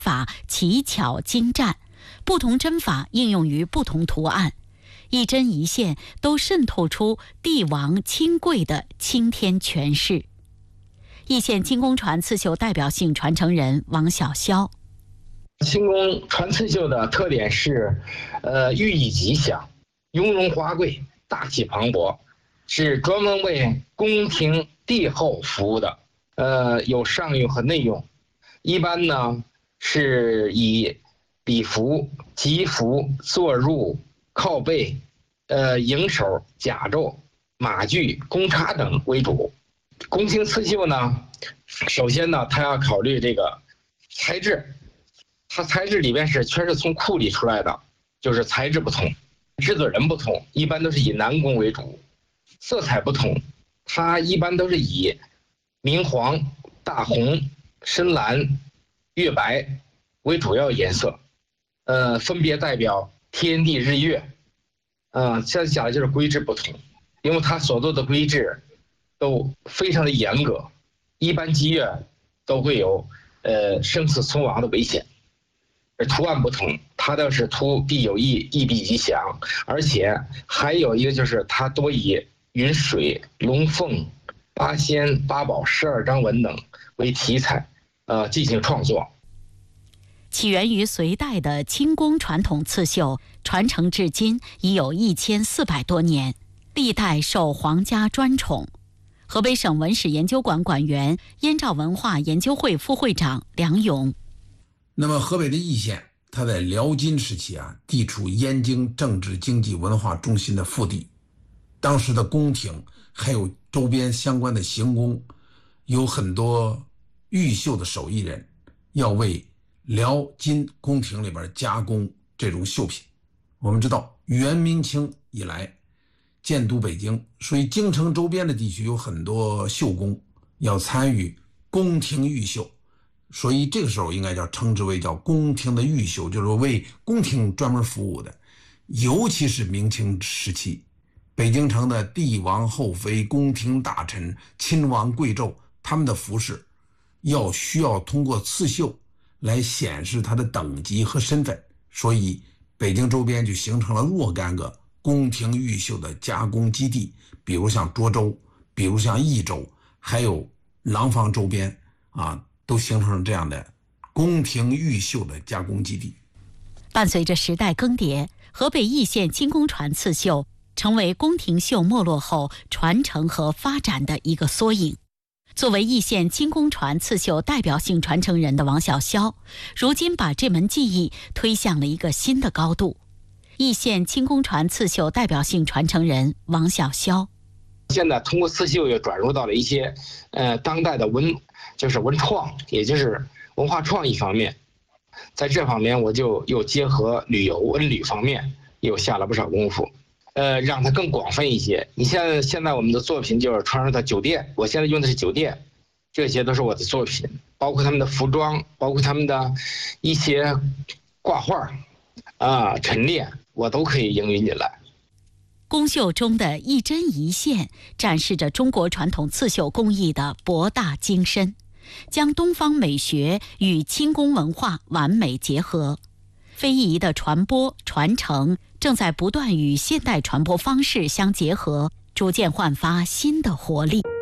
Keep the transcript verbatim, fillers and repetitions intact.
法奇巧精湛，不同针法应用于不同图案，一针一线都渗透出帝王亲贵的青天权势。易县清宫传刺绣代表性传承人王小霄。 清宫传刺绣的特点是，呃，寓意吉祥、雍容华贵、大气磅礴，是专门为宫廷帝后服务的。呃，有上用和内用。一般呢是以礼服、吉服、坐入、靠背、呃迎手、甲胄、马具、弓叉等为主。宫廷刺绣呢，首先呢，它要考虑这个材质。它材质里边是全是从库里出来的，就是材质不同，制作人不同，一般都是以南宫为主。色彩不同，它一般都是以明黄、大红、深蓝、月白为主要颜色，呃，分别代表天地日月。呃，现在讲的就是规制不同，因为它所做的规制都非常的严格，一般积月都会有呃生死存亡的危险。图案不同，它的是图必有意，意必吉祥，而且还有一个就是它多以云水、龙凤、八仙、八宝、十二章文等为题材，呃，进行创作。 起源于隋代的清宫传统刺绣，传承至今已有一千四百多年，历代受皇家专宠。河北省文史研究馆馆员、燕赵文化研究会副会长梁勇。 那么河北的易县，它在辽金时期啊，地处燕京政治经济文化中心的腹地，当时的宫廷还有周边相关的行宫，有很多玉绣的手艺人要为辽金宫廷里边加工这种绣品。我们知道元明清以来建都北京，所以京城周边的地区有很多绣工要参与宫廷玉绣，所以这个时候应该叫称之为叫宫廷的御绣，就是为宫廷专门服务的。尤其是明清时期，北京城的帝王后妃、宫廷大臣、亲王贵胄，他们的服饰要需要通过刺绣来显示他的等级和身份，所以北京周边就形成了若干个宫廷御绣的加工基地，比如像涿州，比如像益州，还有廊坊周边啊，都形成了这样的宫廷御绣的加工基地。 伴随着时代更迭，河北易县清宫传刺绣成为宫廷绣没落后传承和发展的一个缩影。作为易县清宫传刺绣代表性传承人的王小霄，如今把这门技艺推向了一个新的高度。易县清宫传刺绣代表性传承人王小霄。 现在通过刺绣又转入到了一些呃当代的文就是文创，也就是文化创意方面。在这方面我就又结合旅游文旅方面又下了不少功夫，呃让它更广泛一些。你现在现在我们的作品就是传入到酒店，我现在用的是酒店，这些都是我的作品，包括他们的服装，包括他们的一些挂画啊、陈列，我都可以应用进来。 宫绣中的一针一线展示着中国传统刺绣工艺的博大精深，将东方美学与清宫文化完美结合。非遗的传播传承正在不断与现代传播方式相结合，逐渐焕发新的活力。